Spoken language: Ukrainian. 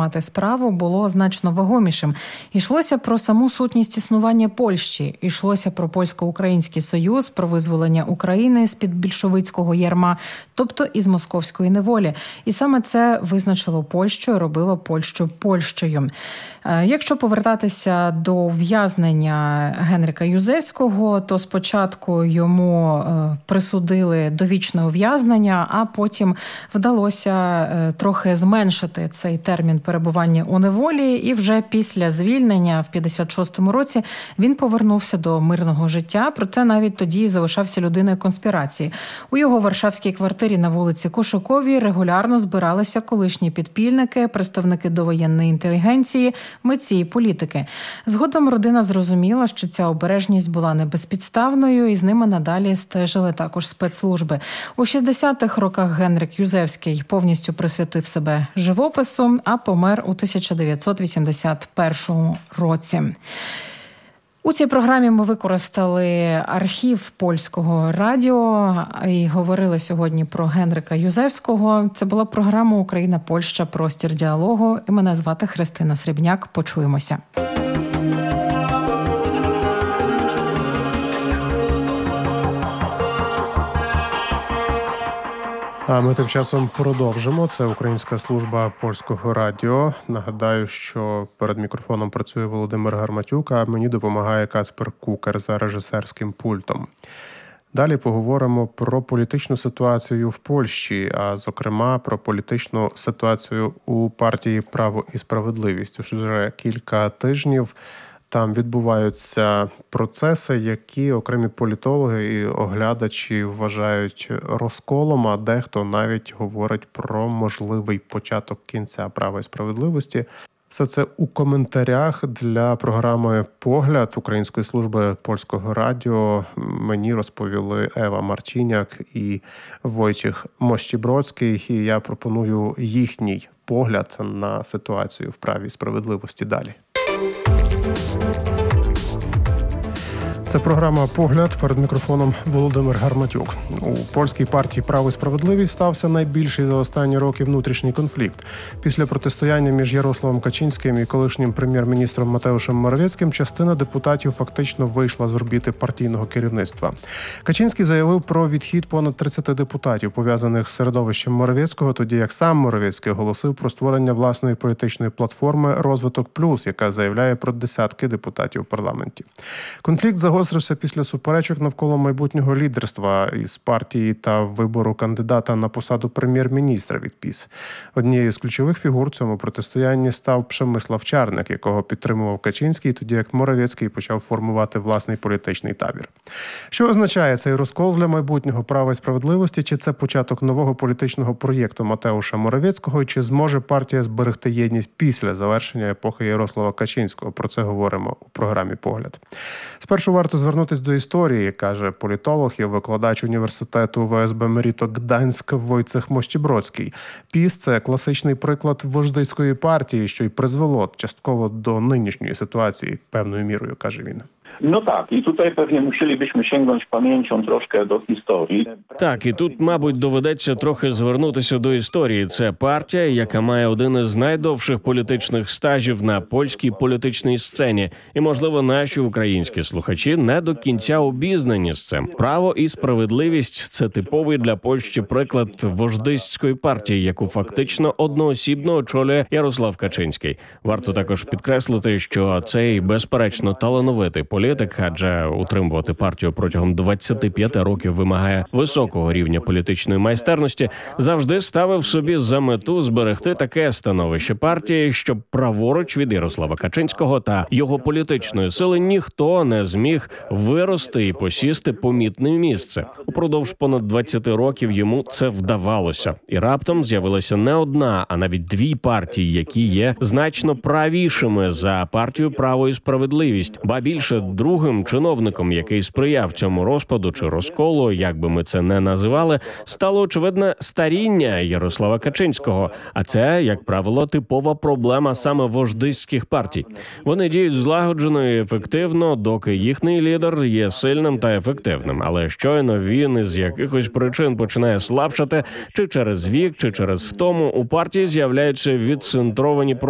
мати справу, було значно вагомішим. Йшлося про саму сутність існування Польщі, йшлося про Польсько-Український союз, про визволення України з-під більшовицького ярма, тобто із московської неволі. І саме це визначило Польщу і робило Польщу Польщею. Якщо повертатися до ув'язнення Генрика Юзевського, то спочатку йому присудили довічне ув'язнення, а потім вдалося трохи зменшити цей термін перебування у неволі, і вже після звільнення в 56-му році він повернувся до мирного життя, проте навіть тоді залишався людиною конспірації. У його варшавській квартирі на вулиці Кошиковій регулярно збиралися колишні підпільники, представники довоєнної інтелігенції, митці і політики. Згодом родина зрозуміла, що ця обережність була не безпідставною, і з ними надалі стежили також спецслужби. У 60-х роках Генрик Юзевський повністю присвятив себе живопису, а помер у 1981 році. У цій програмі ми використали архів Польського радіо і говорили сьогодні про Генрика Юзевського. Це була програма «Україна-Польща. Простір діалогу». І мене звати Христина Срібняк. Почуємося. А ми тим часом продовжимо. Це Українська служба Польського радіо. Нагадаю, що перед мікрофоном працює Володимир Гарматюк, а мені допомагає Кацпер Кукер за режисерським пультом. Далі поговоримо про політичну ситуацію в Польщі, а зокрема про політичну ситуацію у партії «Право і справедливість». Уже кілька тижнів там відбуваються процеси, які окремі політологи і оглядачі вважають розколом, а дехто навіть говорить про можливий початок кінця «Права і справедливості». Все це у коментарях для програми «Погляд» Української служби Польського радіо мені розповіли Ева Марчиняк і Войciech Mościbrocki, і я пропоную їхній погляд на ситуацію в «Праві і справедливості» далі. Це програма «Погляд», перед мікрофоном Володимир Гарматюк. У польській партії «Право і справедливість» стався найбільший за останні роки внутрішній конфлікт. Після протистояння між Ярославом Качинським і колишнім прем'єр-міністром Матеушем Моравецьким частина депутатів фактично вийшла з орбіти партійного керівництва. Качинський заявив про відхід понад 30 депутатів, пов'язаних з середовищем Моравецького, тоді як сам Моравецький оголосив про створення власної політичної платформи «Розвиток Плюс», яка заявляє про десятки депутатів у парламенті. Конфлікт загострився після суперечок навколо майбутнього лідерства із партії та вибору кандидата на посаду прем'єр-міністра від ПіС. Однією з ключових фігур в цьому протистоянні став Przemysław Czarnek, якого підтримував Качинський, тоді як Моравецький почав формувати власний політичний табір. Що означає цей розкол для майбутнього «Права і справедливості»? Чи це початок нового політичного проєкту Матеуша Моравецького? Чи зможе партія зберегти єдність після завершення епохи Ярослава Качинського? Про це говоримо у програмі «Погляд». Спершу варто звернутися до історії, каже політолог і викладач університету ВСБ Меріто Гданськ Wojciech Mościbrocki. ПіС – це класичний приклад вождиської партії, що й призвело частково до нинішньої ситуації, певною мірою, каже він. No tak, i tutaj pewnie musielibyśmy sięgnąć pamięcią troszkę do historii. Так, і тут, мабуть, доведеться трохи звернутися до історії. Це партія, яка має один із найдовших політичних стажів на польській політичній сцені. І, можливо, наші українські слухачі не до кінця обізнані з цим. «Право і справедливість» – це типовий для Польщі приклад вождиської партії, яку фактично одноосібно очолює Ярослав Качинський. Варто також підкреслити, що цей, безперечно, талановитий політик, адже утримувати партію протягом 25 років вимагає високого рівня політичної майстерності, завжди ставив собі за мету зберегти таке становище партії, щоб праворуч від Ярослава Качинського та його політичної сили ніхто не зміг вирости і посісти помітне місце. Упродовж понад 20 років йому це вдавалося. І раптом з'явилася не одна, а навіть дві партії, які є значно правішими за партію «Право і справедливість». Ба більше, другим чиновником, який сприяв цьому розпаду чи розколу, як би ми це не називали, стало очевидне старіння Ярослава Качинського. А це, як правило, типова проблема саме вождиських партій. Вони діють злагоджено і ефективно, доки їхній лідер є сильним та ефективним. Але щойно він із якихось причин починає слабшати, чи через вік, чи через втому, у партії з'являються відцентровані